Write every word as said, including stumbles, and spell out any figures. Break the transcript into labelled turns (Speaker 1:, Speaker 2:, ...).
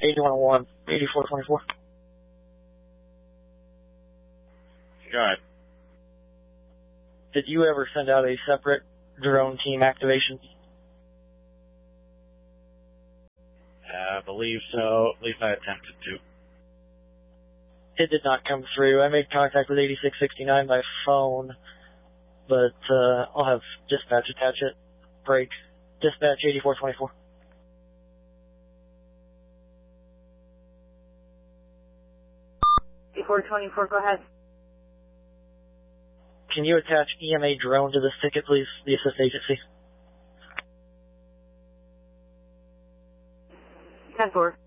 Speaker 1: eighty-one oh one, eighty-four twenty-four.
Speaker 2: Go ahead.
Speaker 1: Did you ever send out a separate drone team activation?
Speaker 2: I believe so. At least I attempted to.
Speaker 1: It did not come through. I made contact with eighty-six sixty-nine by phone, but uh, I'll have dispatch attach it. Break. Dispatch eighty-four twenty-four.
Speaker 3: eighty-four twenty-four, go ahead.
Speaker 1: Can you attach E M A drone to this ticket, please? The assist agency.
Speaker 3: ten four.